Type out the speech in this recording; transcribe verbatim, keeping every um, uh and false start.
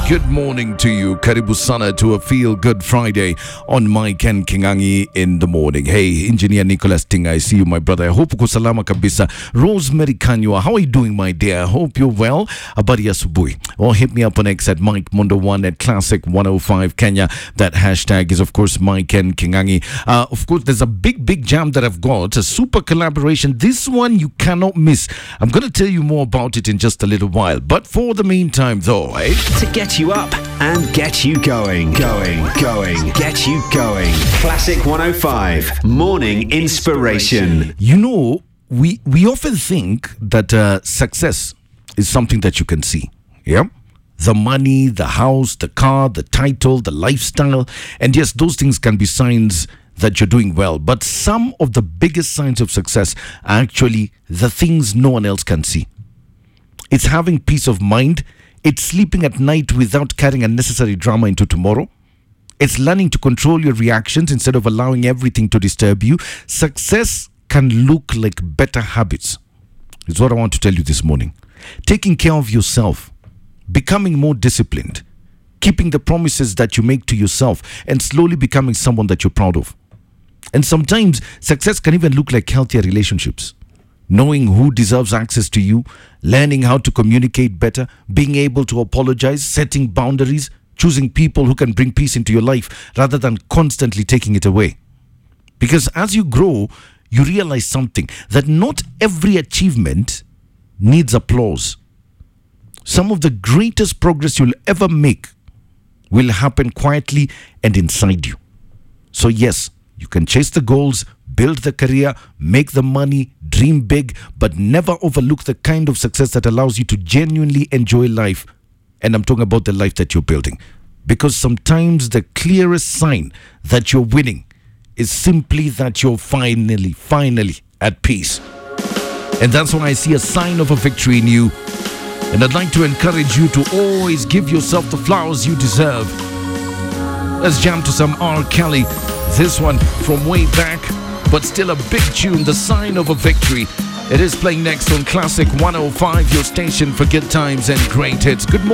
Good morning to you. Karibu sana to a Feel Good Friday on Mike and Kingangi in the morning. Hey, Engineer Nicholas Ting, I see you, my brother. I hope uko salama kabisa. Rosemary Kanywa, how are you doing, my dear? I hope you're well. Habari asubuhi. Or hit me up on X at Mike Mundo one at Classic one oh five Kenya. That hashtag is, of course, Mike and Kingangi. Uh, of course, there's a big, big jam that I've got. A super collaboration. This one you cannot miss. I'm going to tell you more about it in just a little while. But for the meantime, though, eh? To get you up and get you going, going, going, get you going. Classic one oh five, Morning Inspiration. You know, we we often think that uh, success is something that you can see. Yeah? The money, the house, the car, the title, the lifestyle. And yes, those things can be signs that you're doing well. But some of the biggest signs of success are actually the things no one else can see. It's having peace of mind. It's sleeping at night without carrying unnecessary drama into tomorrow. It's learning to control your reactions instead of allowing everything to disturb you. Success can look like better habits. Is what I want to tell you this morning. Taking care of yourself, becoming more disciplined, keeping the promises that you make to yourself, and slowly becoming someone that you're proud of. And sometimes success can even look like healthier relationships. Knowing who deserves access to you, learning how to communicate better, being able to apologize, setting boundaries, choosing people who can bring peace into your life rather than constantly taking it away. Because as you grow, you realize something, that not every achievement needs applause. Some of the greatest progress you'll ever make will happen quietly and inside you. So yes, you can chase the goals, build the career, make the money, dream big, but never overlook the kind of success that allows you to genuinely enjoy life. And I'm talking about the life that you're building. Because sometimes the clearest sign that you're winning is simply that you're finally, finally at peace. And that's why I see a sign of a victory in you. And I'd like to encourage you to always give yourself the flowers you deserve. Let's jam to some R. Kelly. This one from way back, but still a big tune, The Sign of a Victory. It is playing next on Classic one oh five, your station for good times and great hits. Good morning.